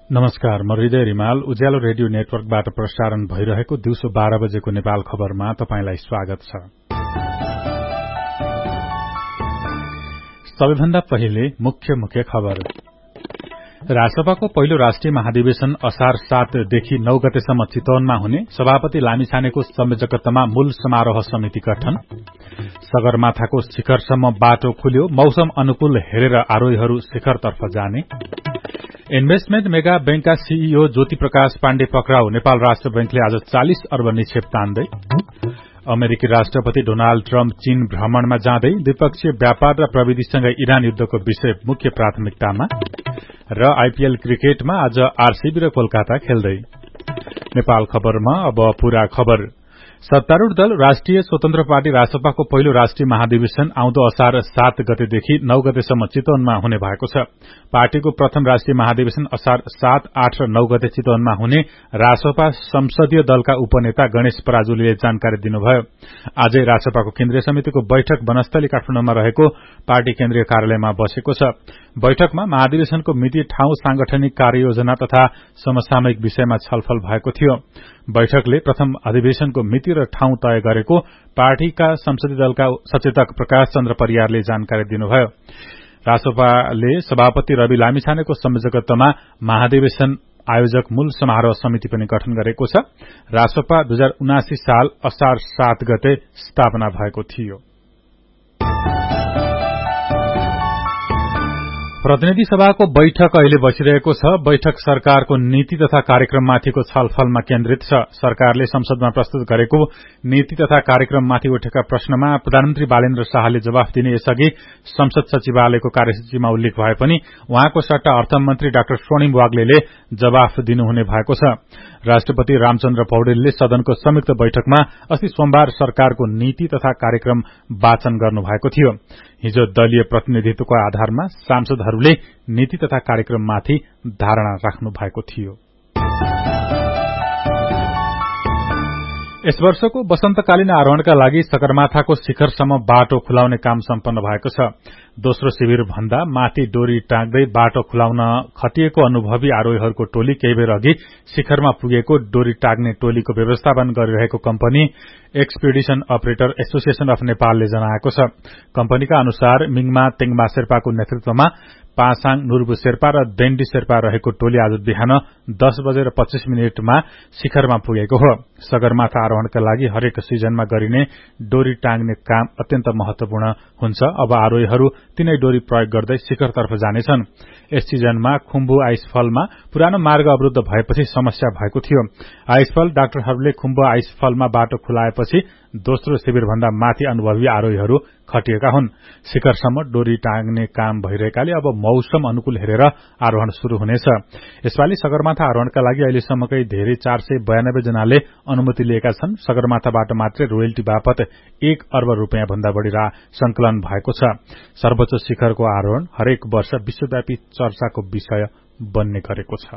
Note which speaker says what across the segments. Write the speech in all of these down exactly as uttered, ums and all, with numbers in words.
Speaker 1: नमस्कार, म हृदय रिमाल उज्यालो रेडियो नेटवर्कबाट प्रसारण भइरहेको दिउँसो बाह्र बजेको नेपाल खबरमा तपाईंलाई स्वागत छ। सबैभन्दा पहिले मुख्य मुख्य खबर। रासपाको पहिलो राष्ट्रिय महाधिवेशन असार सातदेखि नौ गतेसम्म चितवनमा हुने, सभापति लामिछानेको संयोजकत्वमा मूल समारोह समिति गठन। सगरमाथाको शिखरसम्म बाटो खुल्यो, मौसम अनुकूल हेरेर आरोहीहरू शिखरतर्फ जाने। Investment mega बैंकका CEO Jyoti Prakash Pandey पक्राउ, नेपाल राष्ट्र बैंकले आज चालिस अर्ब निक्षेप तान्दै। अमेरिकी राष्ट्रपति डोनाल्ड ट्रम्प चीन भ्रमणमा जाँदै द्विपक्षीय व्यापार र प्रविधिसँगै इरान युद्धको विषय मुख्य प्राथमिकतामा। र आईपीएल क्रिकेटमा आज आरसीबी र कोलकाता खेल्दै। नेपाल खबरमा अब पूरा खबर। सत्तारूढ़ दल राष्ट्रिय स्वतन्त्र पार्टी रासपाको पहिलो राष्ट्रिय महाधिवेशन आउँदो असार सात गतेदेखि नौ गतेसम्म चितवनमा हुने भएको छ। पार्टीको प्रथम राष्ट्रिय महाधिवेशन असार सात, आठ र नौ गते चितवनमा हुने रासपा संसदीय दलका उपनेता गणेश पराजुलीले जानकारी दिनुभयो। आजै रासपाको केन्द्रीय समितिको बैठक वनस्थली काठमाडौँमा रहेको पार्टी केन्द्रीय कार्यालयमा बसेको छ। बैठकमा महाधिवेशनको मिति, ठाउँ, सांगठनिक कार्ययोजना तथा समसामयिक विषयमा छलफल भएको थियो। बैठकले प्रथम अधिवेशनको मिति र ठाउँ तय गरेको पार्टीका संसदीय दलका सचेतक प्रकाश चन्द्र परियारले जानकारी दिनुभयो। रासपाले सभापति रवि लामिछानेको संयोजकत्वमा महाधिवेशन आयोजक मूल समारोह समिति पनि गठन गरेको छ। रासपा दुई हजार उनासी साल असार सात गते स्थापना भएको थियो। प्रतिनिधि सभाको बैठक अहिले बसिरहेको छ। बैठक सरकारको नीति तथा कार्यक्रममाथिको छलफलमा केन्द्रित छ। सरकारले संसदमा प्रस्तुत गरेको नीति तथा कार्यक्रममाथि उठेका प्रश्नमा प्रधानमन्त्री बालेन्द्र शाहले जवाफ दिने यसअघि संसद सचिवालयको कार्यसूचीमा उल्लेख भए पनि उहाँको सट्टा अर्थमन्त्री डाक्टर स्वर्णिम वाग्लेले जवाफ दिनुहुने भएको छ। राष्ट्रपति रामचन्द्र पौडेलले सदनको संयुक्त बैठकमा अस्ति सोमबार सरकारको नीति तथा कार्यक्रम वाचन गर्नुभएको थियो। हिजो दलीय प्रतिनिधित्वको आधारमा सांसदहरूले नीति तथा कार्यक्रममाथि धारणा राख्नु भएको थियो। यस वर्षको वसन्तकालीन आरोहणका लागि सगरमाथाको शिखरसम्म बाटो खुलाउने काम सम्पन्न भएको छ। दोस्रो शिविर भन्दा माथि डोरी टाँग्दै बाटो खुलाउन खटिएको अनुभवी आरोहीहरूको टोली केही बेर अघि शिखरमा पुगेको डोरी टाँग्ने टोलीको व्यवस्थापन गरिरहेको company expedition operator association of नेपालले जनाएको छ। कम्पनीका अनुसार मिङमा तेङमा शेर्पाको नेतृत्वमा पासाङ, नुर्बु शेर्पा र देण्डी शेर्पा रहेको टोली आज बिहान दस बजेर पच्चीस मिनटमा शिखरमा पुगेको हो। सगरमाथा आरोहणका लागि हरेक सिजनमा गरिने डोरी टाँग्ने काम अत्यन्त महत्वपूर्ण हुन्छ। अब आरोहीहरू तीनै डोरी प्रयोग गर्दै शिखरतर्फ जानेछन्। यस सिजनमा खुम्बु आइसफलमा पुरानो मार्ग अवरुद्ध भएपछि समस्या भएको थियो। आइसफल डाक्टरहरूले खुम्बु आइसफलमा बाटो खुलाएपछि दोस्रो शिविरभन्दा माथि अनुभवी आरोहीहरू खटिएका हुन्। शिखरसम्म डोरी टाँग्ने काम भइरहेकाले अब मौसम अनुकूल हेरेर आरोहण शुरू हुनेछ। यसपालि सगरमाथा आरोहणका लागि अहिलेसम्मकै धेरै चार सय बयानब्बे जनाले अनुमति लिएका छन्। सगरमाथाबाट मात्रै रोयल्टी बापत एक अर्ब रूपियाँ भन्दा बढ़ी संकलन भएको छ। सर्वोच्च शिखरको आरोहण हरेक वर्ष विश्वव्यापी चर्चाको विषय बन्ने गरेको छ।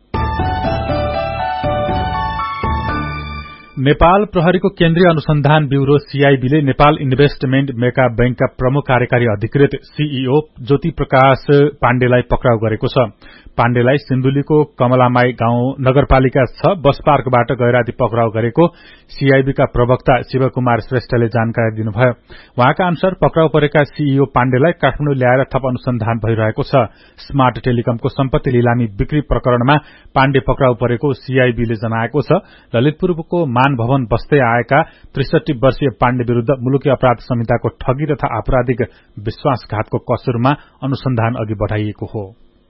Speaker 1: नेपाल प्रहरीको केन्द्रीय अनुसन्धान ब्यूरो सीआईबीले नेपाल इन्भेस्टमेन्ट मेगा बैंकका प्रमुख कार्यकारी अधिकृत सीईओ ज्योति प्रकाश पाण्डेलाई पक्राउ गरेको छ। पाण्डेलाई सिन्धुलीको कमलामाई गाउँ नगरपालिका छ बस पार्कबाट गैराती पक्राउ गरेको सीआईबीका प्रवक्ता शिवकुमार श्रेष्ठले जानकारी दिनुभयो। उहाँका अनुसार पक्राउ परेका सीईओ पाण्डेलाई काठमाडौँ ल्याएर थप अनुसन्धान भइरहेको छ। स्मार्ट टेलिकमको सम्पत्ति लिलामी बिक्री प्रकरणमा पाण्डे पक्राउ परेको सीआईबीले जनाएको छ। ललितपुरको मान भवन बस्दै आएका त्रिसठी वर्षीय पाण्डे विरूद्ध मुलुकी अपराध संहिताको ठगी तथा आपराधिक विश्वासघातको कसुरमा अनुसन्धान अघि बढ़ाइएको हो।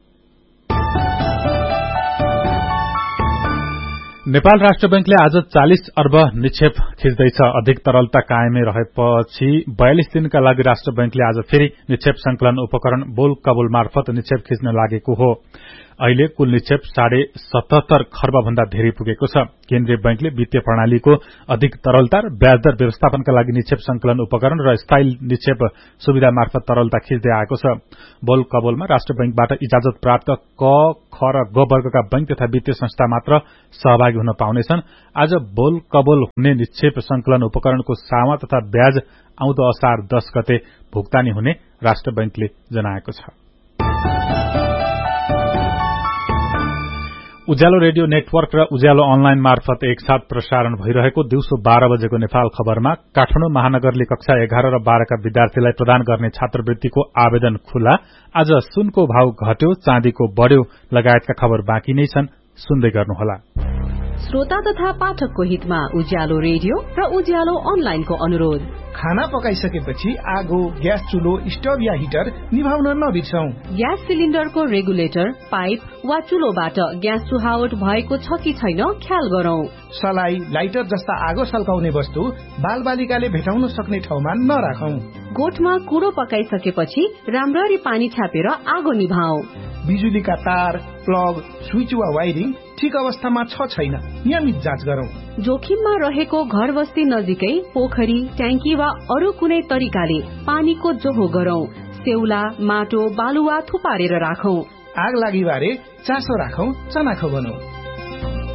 Speaker 1: नेपाल राष्ट्र बैंकले आज चालिस अर्ब निक्षेप खिच्दैछ। अधिक तरलता कायमै रहेपछि बयालिस दिनका लागि राष्ट्र बैंकले आज फेरि निक्षेप संकलन उपकरण बोल कबुल मार्फत निक्षेप खिच्न लागेको हो। अहिले कुल निक्षेप साढे सतहत्तर खर्ब भन्दा धेरै पुगेको छ। केन्द्रीय बैंकले वित्तीय प्रणालीको अधिक तरलता र ब्याजदर व्यवस्थापनका लागि निक्षेप संकलन उपकरण र स्थायी निक्षेप सुविधा मार्फत तरलता खिच्दै आएको छ। बोल कबोलमा राष्ट्र बैंकबाट इजाजत प्राप्त क, ख र ग वर्गका बैंक तथा वित्तीय संस्था मात्र सहभागी हुन पाउनेछन्। आज बोल कबोल हुने निक्षेप संकलन उपकरणको सामा तथा ब्याज आउँदो असार दस गते भुक्तानी हुने राष्ट्र बैंकले जनाएको छ। उज्यालो रेडियो नेटवर्क र उज्यालो अनलाइन मार्फत एकसाथ प्रसारण भइरहेको दिउँसो बाह्र बजेको नेपाल खबरमा काठमाडौँ महानगरले कक्षा एघार र बाह्रका विद्यार्थीलाई प्रदान गर्ने छात्रवृत्तिको आवेदन खुला। आज सुनको भाव घट्यो, चाँदीको बढ्यो लगायतका खबर बाँकी नै छन्, सुन्दै गर्नुहोला।
Speaker 2: श्रोता तथा पाठकको हितमा उज्यालो रेडियो र उज्यालो अनलाइनको अनुरोध।
Speaker 3: खाना पकाइसकेपछि आगो, ग्यास चुलो, स्टोभ या हिटर निभाउन नबिर्सौं।
Speaker 2: ग्यास सिलिन्डरको रेगुलेटर, पाइप वा चुलोबाट ग्यास चुहावट भएको छ कि छैन ख्याल गरौं।
Speaker 3: सलाई, लाइटर जस्ता आगो सल्काउने वस्तु बालबालिकाले भेटाउन सक्ने ठाउँमा नराखौं।
Speaker 2: गोठमा कुँडो पकाइसकेपछि राम्ररी पानी छापेर आगो निभाऊ।
Speaker 3: बिजुलीका तार, प्लग, स्विच वा वायरिङ ठिक अवस्थामा छ छैन नियमित जाँच गरौं।
Speaker 2: जोखिममा रहेको घर बस्ती नजिकै पोखरी, ट्याङ्की वा अरू कुनै तरिकाले पानीको जोहो गरौं। सेउला, माटो, बालुवा थुपारेर राखौं।
Speaker 3: आग लागि बारे चासो राखौं, चनाखो बनौं।